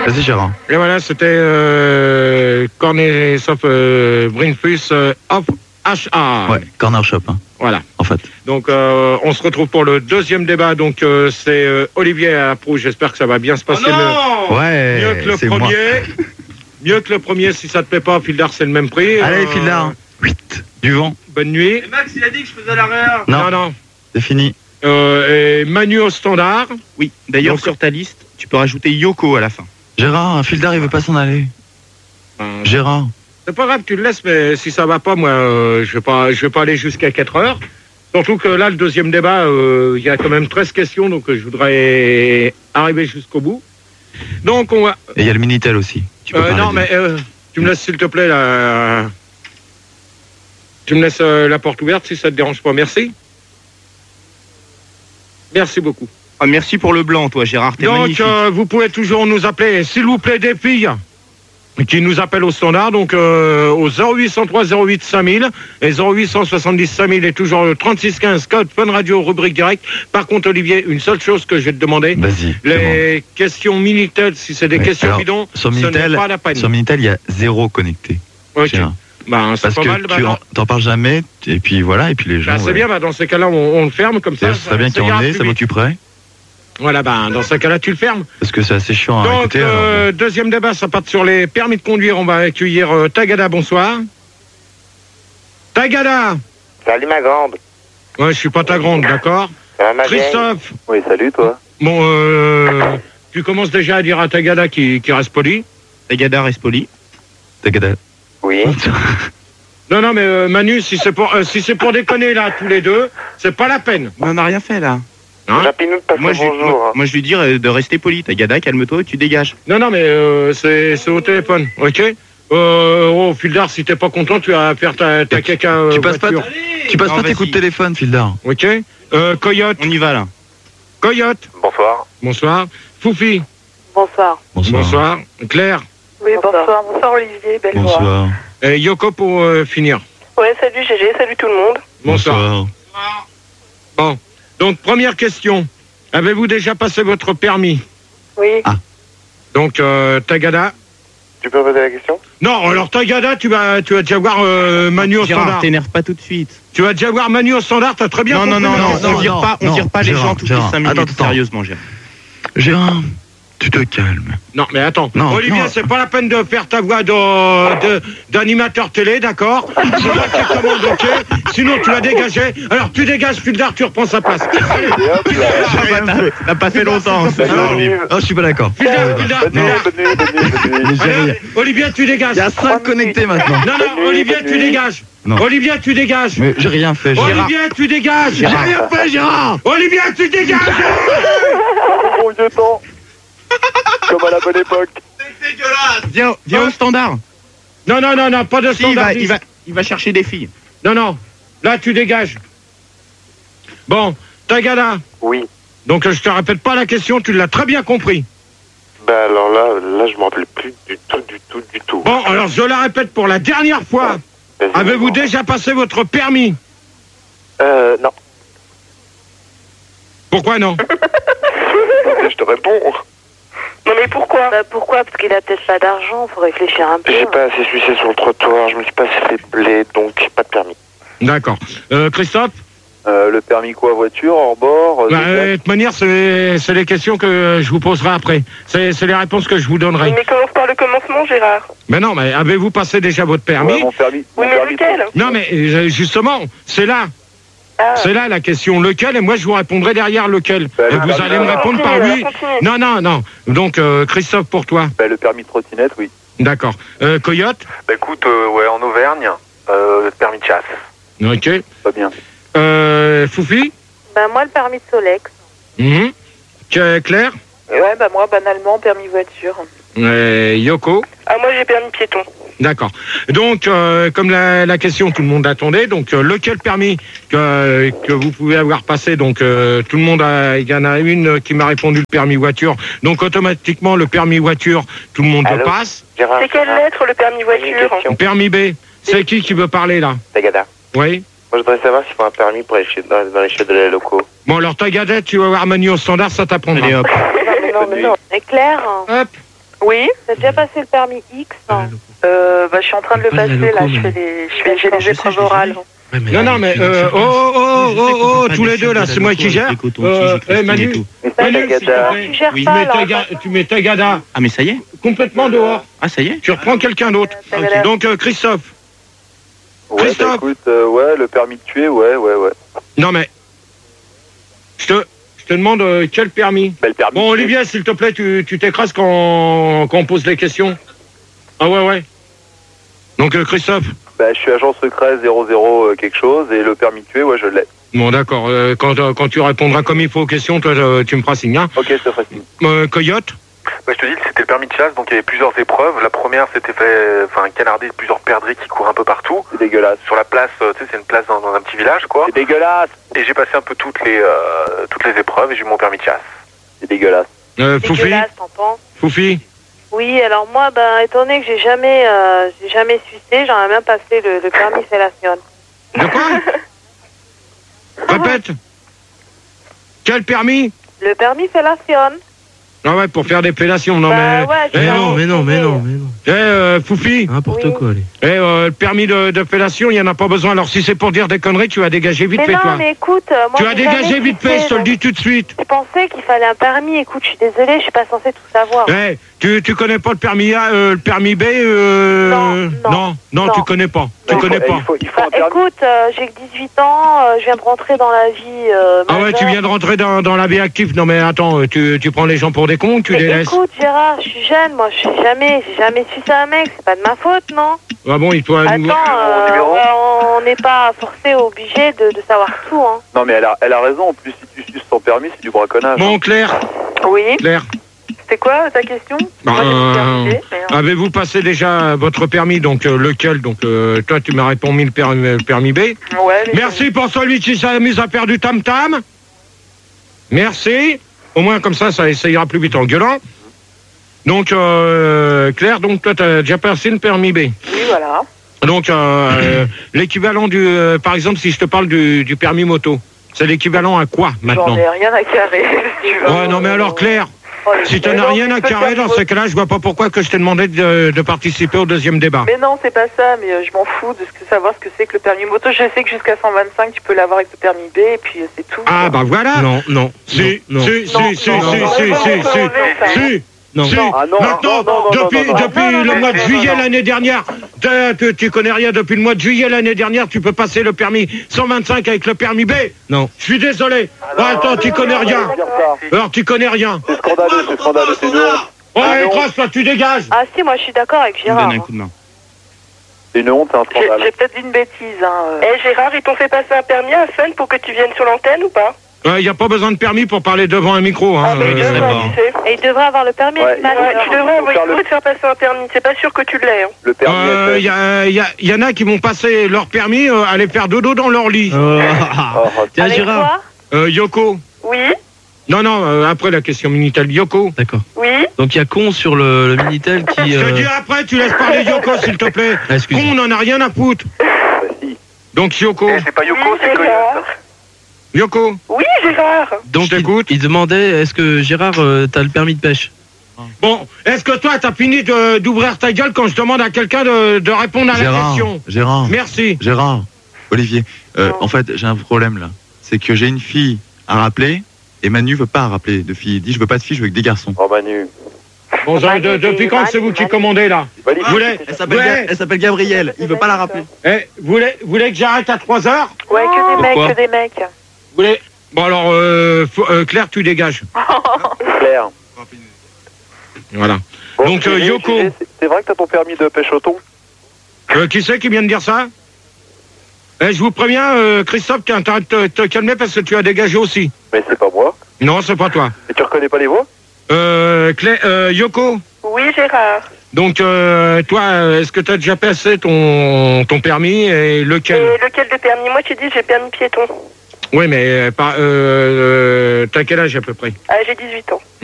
Vas-y, Gérard. Et voilà, c'était Cornet sauf Brinfus of HA. Ouais, Corner Shop, hein, Voilà. en fait. Donc, on se retrouve pour le deuxième débat. Donc, c'est Olivier à Proust. J'espère que ça va bien se passer. Ouais, Mieux que le c'est premier. moi. Mieux que le premier, si ça te plaît pas, Fildar, c'est le même prix. Allez, Fildar. 8. Du vent. Bonne nuit. Et Max, il a dit que je faisais l'arrière. Non. C'est fini. Et Manu au standard. Oui, d'ailleurs, Donc, sur ta liste, tu peux rajouter Yoko à la fin. Gérard, Fildar, il veut pas s'en aller. Gérard. C'est pas grave, tu le laisses, mais si ça va pas, moi, je vais pas aller jusqu'à 4 heures. Surtout que là, le deuxième débat, il y a quand même 13 questions, donc je voudrais arriver jusqu'au bout. Donc, on va... Et il y a le Minitel aussi. Tu peux parler non, de- mais tu me laisses, s'il te plaît, là... Tu me laisses la porte ouverte, si ça te dérange pas. Merci. Merci beaucoup. Ah, merci pour le blanc, toi, Gérard, t'es Donc, magnifique. vous pouvez toujours nous appeler, s'il vous plaît, des filles qui nous appellent au standard, donc au 0803 08 5000 et 0870 5000 et toujours le 3615 code Fun Radio rubrique direct. Par contre, Olivier, une seule chose que je vais te demander, Vas-y. les questions Minitel, si c'est des Ouais, questions alors, bidons, sur ce Minitel, n'est pas la peine. Sur Minitel, il y a 0 connecté. Ok. Gérard. Ben, c'est Parce pas que mal. tu t'en parles jamais, et puis voilà, et puis les gens. C'est bien, ben, dans ces cas-là, on le ferme comme ça. D'ailleurs, ce serait bien qu'il y ira en ait, plus ça vite. m'occuperait. Voilà, ben, dans ces cas-là, tu le fermes. Parce que c'est assez chiant à Donc, écouter. alors. deuxième débat, ça part sur les permis de conduire. On va accueillir Tagada, bonsoir. Tagada. Salut ma grande. Ouais, je suis pas ta grande, d'accord. Ça va ma vieille? Christophe. Oui, salut toi. Bon, tu commences déjà à dire à Tagada qui reste poli. Tagada reste poli. Tagada. Oui. Non, mais Manu, si c'est pour déconner là, tous les deux, c'est pas la peine. Mais on n'a rien fait, là. Hein? Rapinou de passer Moi, bonjour. moi, je lui dis de rester poli. Tagada, calme-toi, tu dégages. Non, mais c'est au téléphone, ok. Fildar, si t'es pas content, tu vas faire ta caca. Tu passes pas, voiture. tu passes Non, pas tes vas-y. coups de téléphone, Fildar. Ok. Coyote. On y va, là. Coyote. Bonsoir. Bonsoir. Foufi. Bonsoir. Bonsoir. Claire. Oui, bonsoir. Bonsoir Olivier, belle voix. Bonsoir. Et Yoko pour finir. Ouais, salut GG, salut tout le monde. Bonsoir. Bon. Donc, première question. Avez-vous déjà passé votre permis? Oui. Donc, Tagada. Tu peux poser la question? Non, alors Tagada, tu vas déjà voir Manu au Gérard, standard. t'énerve pas tout de suite. Tu vas déjà voir Manu au standard, t'as très bien Non, compris. on vire pas, on vire pas les Gérard, gens toutes les Gérard. 5 minutes. Attends. Sérieusement, Gérard. Gérard, tu te calmes. Non, mais attends. Non, Olivier, non. c'est pas la peine de faire ta voix d'animateur télé, d'accord? C'est moi qui commande, ok? Sinon, tu vas dégager. Alors, tu dégages, Fildar, tu reprends sa place. Allez, Et hop là. T'as pas fait longtemps. Bonne nuit. Oh, je suis pas d'accord. Fildar, Bonne nuit, bonne nuit, bonne nuit. Allez, Olivier, tu dégages. Il y a 5 connectés maintenant. Non, Olivier, tu dégages. Non. Olivier, tu dégages. Mais j'ai rien fait, Gérard. Olivier, tu dégages. J'ai rien fait, Gérard. Olivier, tu dégages. Bon vieux temps. Comme à la bonne époque. Viens au standard. Non, pas de Si, il standard. va chercher des filles. Non, là, tu dégages. Bon, Tagada. Oui. Donc, je te répète pas la question, tu l'as très bien compris. Bah alors là, je m'en rappelle plus du tout. Bon, alors, je la répète pour la dernière fois. Vas-y, Avez-vous maman. déjà passé votre permis? Non. Pourquoi non? Je te réponds. Non mais pourquoi? Pourquoi? Parce qu'il a peut-être pas d'argent, faut réfléchir un peu. J'ai pas assez sucé sur le trottoir, je me suis pas assez fait blé, donc pas de permis. D'accord. Christophe? Le permis quoi, voiture, hors bord De toute manière, c'est les questions que je vous poserai après. C'est les réponses que je vous donnerai. Mais commence par le commencement, Gérard. Mais non, mais avez-vous passé déjà votre permis? Ouais, mon permis. Oui, mon mais permis, lequel? Non, mais justement, c'est là. Ah. C'est là la question. Lequel? Et moi, je vous répondrai derrière lequel. Bah, Et le vous permis, allez me répondre par continue, oui. continue. Non. Donc, Christophe, pour toi. Bah, le permis de trottinette, oui. D'accord. Coyote? Bah écoute, ouais, en Auvergne, permis de chasse. Ok. Pas bien. Foufi? Bah moi le permis de Solex. Mhm. Claire? Ouais, bah moi banalement permis voiture. Yoko? Ah moi j'ai permis piéton. D'accord. Donc, comme la question, tout le monde attendait, donc lequel permis que vous pouvez avoir passé, donc tout le monde il y en a une qui m'a répondu le permis voiture, donc automatiquement le permis voiture, tout le monde le Allô passe. Gérard, C'est quelle lettre le permis voiture? Permis B, c'est qui veut parler là? Tagada. Oui. Moi, je voudrais savoir s'il faut un permis pour aller dans les chefs de la locaux. Bon, alors ta gadette, tu vas voir Manu au standard, ça t'apprendra. Allez hop. Non. Et Claire? Hop. Oui. T'as déjà passé le permis X, non? Bah, je suis en train de le passer, là. J'ai les épreuves orales. Non, mais tous les deux, là, c'est moi qui gère. Manu, tu mets ta gada. Ah, mais ça y est. Complètement dehors. Ah, ça y est. Tu reprends quelqu'un d'autre. Donc, Christophe. Ouais, Christophe. bah, écoute, ouais, le permis de tuer, ouais. Non, mais. Je te demande quel permis. Bah, le permis Bon, de tuer. Olivier, s'il te plaît, tu t'écrases quand on pose les questions. Ah ouais. Donc, Christophe. Bah, je suis agent secret 00 quelque chose, et le permis de tuer, ouais, je l'ai. Bon, d'accord. Quand tu répondras comme il faut aux questions, toi, tu me feras signe. Hein. Ok, je te ferai signe. Coyote. Bah, je te dis, c'était le permis de chasse, donc il y avait plusieurs épreuves. La première, c'était canarder plusieurs perdrix qui courent un peu partout. C'est dégueulasse. Sur la place, tu sais, c'est une place dans un petit village, quoi. C'est dégueulasse. Et j'ai passé un peu toutes les épreuves et j'ai eu mon permis de chasse. C'est dégueulasse. Foufi. Dégueulasse, t'entends? Foufi. Oui, alors moi, étant donné que j'ai jamais sucé, j'aimerais bien passer le permis fellation. De quoi? Répète. Quel permis? Le permis fellation. Ah ouais, pour faire des pélations. Non, Bah ouais, Mais non. Foufi. N'importe Oui. quoi, allez. Le permis de fellation, il n'y en a pas besoin. Alors, si c'est pour dire des conneries, tu vas dégager vite Mais fait, non, toi. mais écoute, moi... Tu vas j'ai jamais dégager vite sucé, fait, je te le donc dis tout de suite. Je pensais qu'il fallait un permis. Écoute, je suis désolée, je suis pas censée tout savoir. Tu connais pas le permis A, le permis B Non, tu connais pas. Tu connais pas. Il faut un permis. Écoute, j'ai que 18 ans, je viens de rentrer dans la vie Ah ouais, majeure. tu viens de rentrer dans la vie active. Non mais attends, tu prends les gens pour des cons, tu Mais les laisses. écoute, Gérard, je suis jeune, moi, j'ai jamais sucé un mec, c'est pas de ma faute, non? Ah bon, il faut... Attends, on n'est pas forcé, obligé de savoir tout, hein. Non, mais elle a raison. En plus, si tu suces sans permis, c'est du braconnage. Bon, Claire, Oui. Claire, C'est quoi ta question? Moi, j'ai une permis, mais, avez-vous passé déjà votre permis, donc lequel? Donc toi, tu m'as répondu le permis B. Ouais, mais Merci pour celui qui s'amuse à faire du tam-tam. Merci. Au moins, comme ça ira plus vite en gueulant. Donc, Claire, donc toi, tu as déjà passé le permis B. Oui, voilà. Donc, l'équivalent du... par exemple, si je te parle du permis moto, c'est l'équivalent à quoi, maintenant? J'en ai rien à carrer. si tu veux. Ouais, non, mais alors, Claire, si tu n'as rien à carrer dans ce cas-là, je vois pas pourquoi que je t'ai demandé de participer au deuxième débat. Mais non, c'est pas ça, mais je m'en fous de savoir ce que c'est que le permis moto. Je sais que jusqu'à 125, tu peux l'avoir avec le permis B, et puis c'est tout. Ah, bah voilà. Non. Si. Non. Si. Ah non, Maintenant, non, depuis non, le mois de juillet l'année dernière, tu connais rien, depuis le mois de juillet l'année dernière, tu peux passer le permis 125 avec le permis B. Non. Je suis désolé. Attends, tu connais rien. Alors, tu connais rien. C'est scandaleux, c'est une honte. Oh, écrase-toi, tu dégages. Ah si, moi, je suis d'accord avec Il me Gérard. donne un coup de main. C'est une honte, c'est un scandale. J'ai peut-être dit une bêtise, hein. Eh Gérard, ils t'ont fait passer un permis à Fun pour que tu viennes sur l'antenne ou pas? Il n'y a pas besoin de permis pour parler devant un micro. Hein. Mais il devrait, tu sais. Et il devrait avoir le permis Ouais. avec ma Ouais, tu devrais envoyer faire le- pour te faire passer un permis. C'est pas sûr que tu l'aies. Hein. Le permis Il y en a qui vont passer leur permis à aller faire dodo dans leur lit. Tiens, Avec Gérard. quoi? Yoko. Oui, Non, après la question Minitel. Yoko. D'accord. oui. Donc il y a Con sur le Minitel qui... Je te dis après, tu laisses parler Yoko, s'il te plaît. Ah, excuse-moi. On n'en a rien à foutre. si. Donc Yoko. Et c'est pas Yoko, Oui, c'est Coyote. Gérard. Yoko. Oui, Gérard. Donc Je t'écoute. il demandait, est-ce que Gérard, t'as le permis de pêche? Bon, est-ce que toi, t'as fini d'ouvrir ta gueule quand je demande à quelqu'un de répondre à la question? Merci. Gérard, Olivier, en fait, j'ai un problème là. C'est que j'ai une fille à rappeler et Manu veut pas rappeler de fille. Il dit, je veux pas de fille, je veux que des garçons. Oh, Manu. Bon, depuis quand c'est vous qui commandez là? Manu. Vous voulez, Elle s'appelle Gabrielle, il veut pas la rappeler. vous voulez que j'arrête à 3 heures? Ouais, que des Pourquoi mecs, que des mecs. Vous voulez... Bon alors, Claire, tu dégages. Claire. Voilà. Bon, Donc, Gégé, Yoko. Gégé, c'est vrai que t'as ton permis de pêche au thon? Qui c'est qui vient de dire ça? Je vous préviens, Christophe, t'as intérêt de te calmer parce que tu as dégagé aussi. Mais c'est pas moi. Non, c'est pas toi. Et tu reconnais pas les voix? Yoko. Oui, Gérard. Donc, toi, est-ce que tu as déjà passé ton permis et lequel? Et lequel de permis? Moi, tu dis j'ai permis piéton. Oui, mais t'as quel âge à peu près? Ah, j'ai 18 ans.